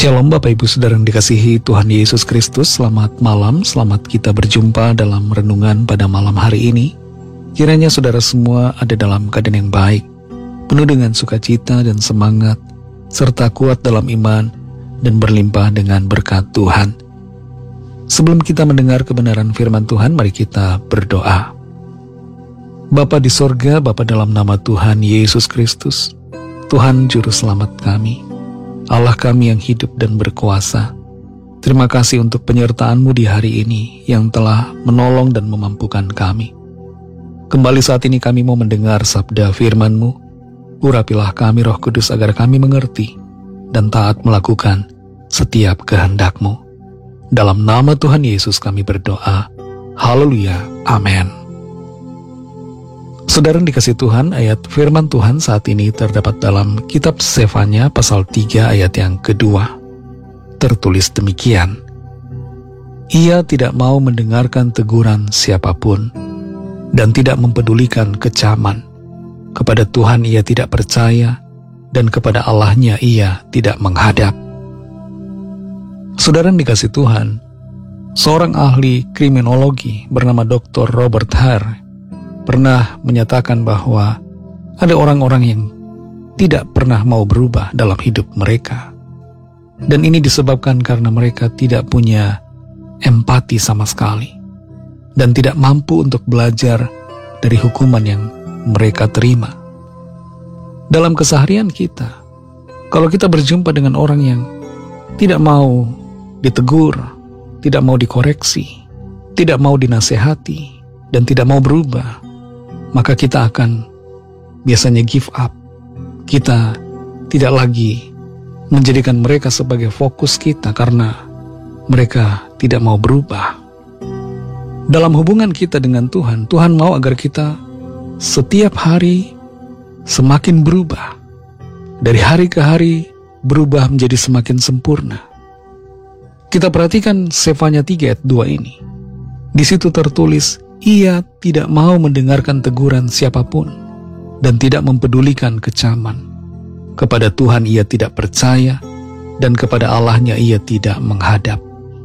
Shalom Bapak Ibu Saudara yang dikasihi Tuhan Yesus Kristus. Selamat malam, selamat kita berjumpa dalam renungan pada malam hari ini. Kiranya saudara semua ada dalam keadaan yang baik, penuh dengan sukacita dan semangat, serta kuat dalam iman dan berlimpah dengan berkat Tuhan. Sebelum kita mendengar kebenaran firman Tuhan, mari kita berdoa. Bapa di sorga, Bapa dalam nama Tuhan Yesus Kristus, Tuhan Juru Selamat kami, Allah kami yang hidup dan berkuasa, terima kasih untuk penyertaan-Mu di hari ini yang telah menolong dan memampukan kami. Kembali saat ini kami mau mendengar sabda firman-Mu. Urapilah kami Roh Kudus agar kami mengerti dan taat melakukan setiap kehendak-Mu. Dalam nama Tuhan Yesus kami berdoa. Haleluya. Amin. Saudara yang dikasih Tuhan, ayat firman Tuhan saat ini terdapat dalam kitab Sefanya pasal 3 ayat yang kedua. Tertulis demikian: Ia tidak mau mendengarkan teguran siapapun dan tidak mempedulikan kecaman. Kepada Tuhan ia tidak percaya dan kepada Allahnya ia tidak menghadap. Saudara yang dikasih Tuhan, seorang ahli kriminologi bernama Dr. Robert Hare pernah menyatakan bahwa ada orang-orang yang tidak pernah mau berubah dalam hidup mereka. Dan ini disebabkan karena mereka tidak punya empati sama sekali dan tidak mampu untuk belajar dari hukuman yang mereka terima. Dalam keseharian kita, kalau kita berjumpa dengan orang yang tidak mau ditegur, tidak mau dikoreksi, tidak mau dinasehati, dan tidak mau berubah, maka kita akan biasanya give up. Kita tidak lagi menjadikan mereka sebagai fokus kita karena mereka tidak mau berubah. Dalam hubungan kita dengan Tuhan, Tuhan mau agar kita setiap hari semakin berubah. Dari hari ke hari berubah menjadi semakin sempurna. Kita perhatikan Sefanya 3 ayat 2 ini. Di situ tertulis, Ia tidak mau mendengarkan teguran siapapun dan tidak mempedulikan kecaman. Kepada Tuhan ia tidak percaya dan kepada Allahnya ia tidak menghadap.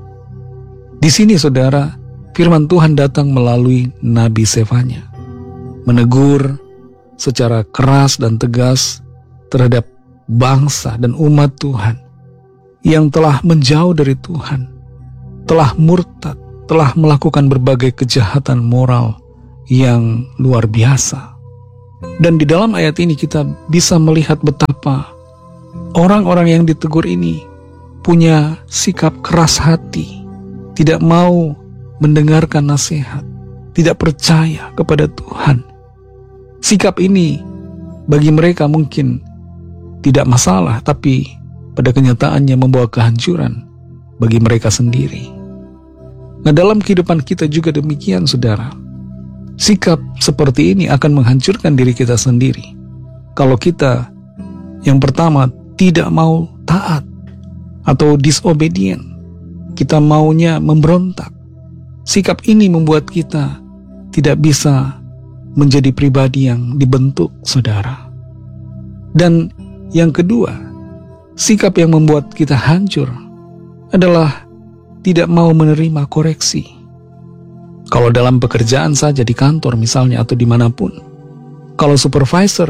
Di sini saudara, firman Tuhan datang melalui Nabi Sefanya, menegur secara keras dan tegas terhadap bangsa dan umat Tuhan yang telah menjauh dari Tuhan, telah murtad, telah melakukan berbagai kejahatan moral yang luar biasa. Dan di dalam ayat ini kita bisa melihat betapa orang-orang yang ditegur ini punya sikap keras hati, tidak mau mendengarkan nasihat, tidak percaya kepada Tuhan. Sikap ini bagi mereka mungkin tidak masalah, tapi pada kenyataannya membawa kehancuran bagi mereka sendiri. Nah, dalam kehidupan kita juga demikian, saudara. Sikap seperti ini akan menghancurkan diri kita sendiri. Kalau kita, yang pertama, tidak mau taat atau disobedient, kita maunya memberontak. Sikap ini membuat kita tidak bisa menjadi pribadi yang dibentuk, saudara. Dan yang kedua, sikap yang membuat kita hancur adalah tidak mau menerima koreksi. Kalau dalam pekerjaan saja di kantor misalnya atau dimanapun, kalau supervisor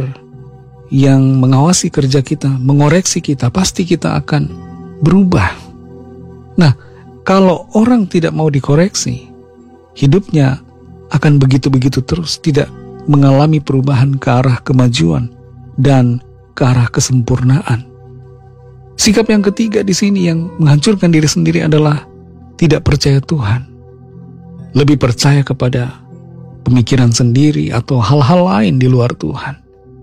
yang mengawasi kerja kita, mengoreksi kita, pasti kita akan berubah. Nah, kalau orang tidak mau dikoreksi, hidupnya akan begitu-begitu terus, tidak mengalami perubahan ke arah kemajuan dan ke arah kesempurnaan. Sikap yang ketiga di sini yang menghancurkan diri sendiri adalah tidak percaya Tuhan, lebih percaya kepada pemikiran sendiri atau hal-hal lain di luar Tuhan.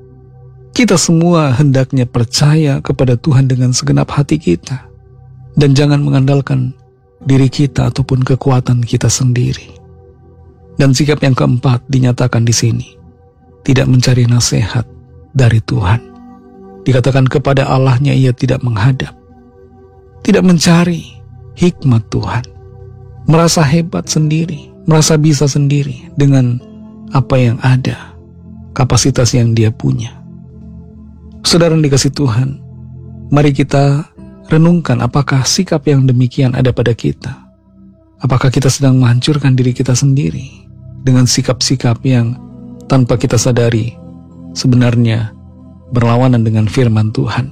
Kita semua hendaknya percaya kepada Tuhan dengan segenap hati kita, dan jangan mengandalkan diri kita ataupun kekuatan kita sendiri. Dan sikap yang keempat dinyatakan di sini, tidak mencari nasihat dari Tuhan. Dikatakan kepada Allahnya ia tidak menghadap, tidak mencari hikmat Tuhan, merasa hebat sendiri, merasa bisa sendiri dengan apa yang ada, kapasitas yang dia punya. Saudara yang dikasih Tuhan, mari kita renungkan apakah sikap yang demikian ada pada kita. Apakah kita sedang menghancurkan diri kita sendiri dengan sikap-sikap yang tanpa kita sadari sebenarnya berlawanan dengan firman Tuhan.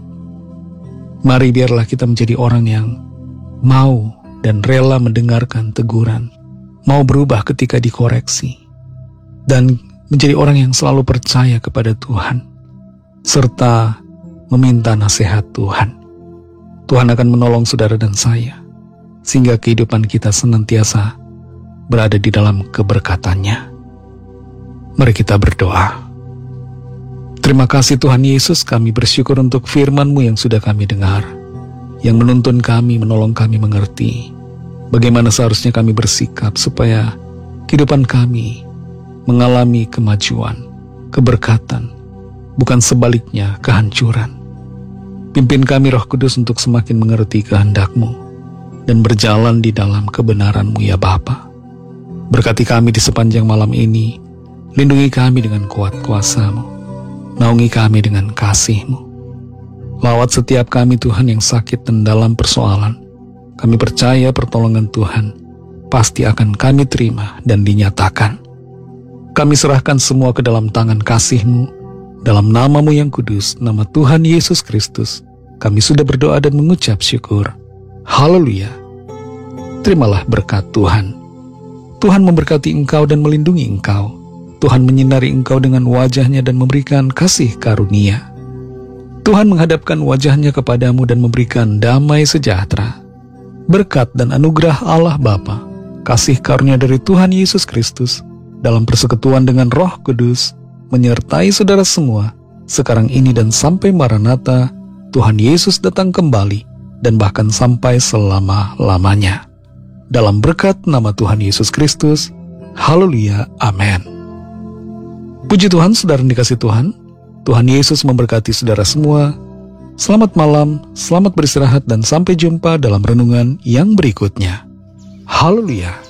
Mari biarlah kita menjadi orang yang mau dan rela mendengarkan teguran, mau berubah ketika dikoreksi, dan menjadi orang yang selalu percaya kepada Tuhan, serta meminta nasihat Tuhan. Tuhan akan menolong saudara dan saya, sehingga kehidupan kita senantiasa berada di dalam keberkatan-Nya. Mari kita berdoa. Terima kasih Tuhan Yesus, kami bersyukur untuk firman-Mu yang sudah kami dengar, yang menuntun kami, menolong kami mengerti bagaimana seharusnya kami bersikap supaya kehidupan kami mengalami kemajuan, keberkatan, bukan sebaliknya kehancuran. Pimpin kami Roh Kudus untuk semakin mengerti kehendak-Mu dan berjalan di dalam kebenaran-Mu ya Bapa. Berkati kami di sepanjang malam ini, lindungi kami dengan kuat kuasa-Mu, naungi kami dengan kasih-Mu. Lawat setiap kami Tuhan yang sakit dan dalam persoalan. Kami percaya pertolongan Tuhan pasti akan kami terima dan dinyatakan. Kami serahkan semua ke dalam tangan kasih-Mu. Dalam nama-Mu yang kudus, nama Tuhan Yesus Kristus, kami sudah berdoa dan mengucap syukur. Haleluya. Terimalah berkat Tuhan. Tuhan memberkati engkau dan melindungi engkau. Tuhan menyinari engkau dengan wajah-Nya dan memberikan kasih karunia. Tuhan menghadapkan wajah-Nya kepadamu dan memberikan damai sejahtera. Berkat dan anugerah Allah Bapa, kasih karunia dari Tuhan Yesus Kristus, dalam persekutuan dengan Roh Kudus, menyertai saudara semua, sekarang ini dan sampai Maranatha, Tuhan Yesus datang kembali, dan bahkan sampai selama-lamanya. Dalam berkat nama Tuhan Yesus Kristus, haleluya, amin. Puji Tuhan, saudara yang dikasihi Tuhan, Tuhan Yesus memberkati saudara semua. Selamat malam, selamat beristirahat, dan sampai jumpa dalam renungan yang berikutnya. Haleluya.